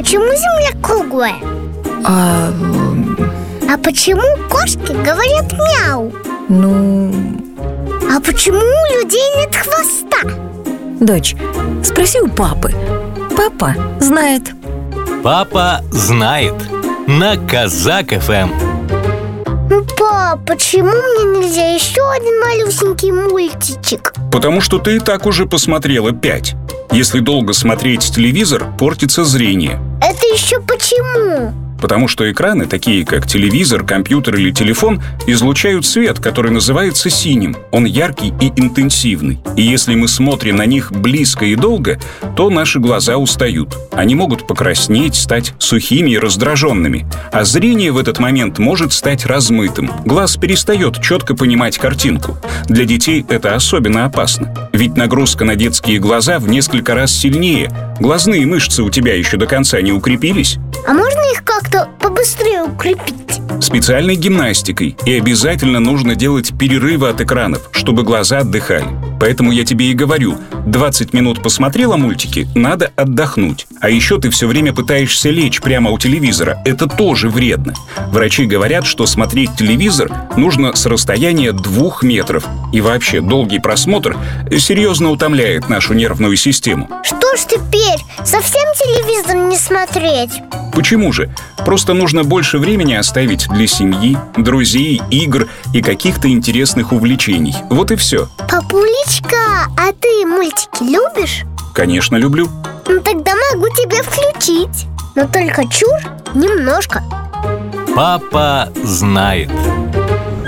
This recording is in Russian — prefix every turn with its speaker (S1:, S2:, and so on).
S1: почему Земля круглая? А почему кошки говорят мяу? А почему у людей нет хвоста?
S2: Дочь, спроси у папы. Папа знает.
S3: Папа знает. На Казак ФМ.
S1: Пап, почему мне нельзя еще один малюсенький мультичек?
S4: Потому что ты и так уже посмотрела 5. Если долго смотреть телевизор, портится зрение.
S1: Это еще почему?
S4: Потому что экраны, такие как телевизор, компьютер или телефон, излучают свет, который называется синим. Он яркий и интенсивный. И если мы смотрим на них близко и долго, то наши глаза устают. Они могут покраснеть, стать сухими и раздраженными. А зрение в этот момент может стать размытым. Глаз перестает четко понимать картинку. Для детей это особенно опасно. Ведь нагрузка на детские глаза в несколько раз сильнее. Глазные мышцы у тебя еще до конца не укрепились.
S1: А можно их как-то побыстрее укрепить?
S4: Специальной гимнастикой. И обязательно нужно делать перерывы от экранов, чтобы глаза отдыхали. Поэтому я тебе и говорю, 20 минут посмотрела мультики, надо отдохнуть. А еще ты все время пытаешься лечь прямо у телевизора. Это тоже вредно. Врачи говорят, что смотреть телевизор нужно с расстояния 2 метров. И вообще, долгий просмотр серьезно утомляет нашу нервную систему.
S1: Что ж теперь, совсем телевизор не смотреть?
S4: Почему же? Просто нужно больше времени оставить для семьи, друзей, игр и каких-то интересных увлечений. Вот и все.
S1: Папулечка, а ты мультики любишь?
S4: Конечно, люблю.
S1: Тогда могу тебе включить. Но только чур немножко.
S3: Папа знает.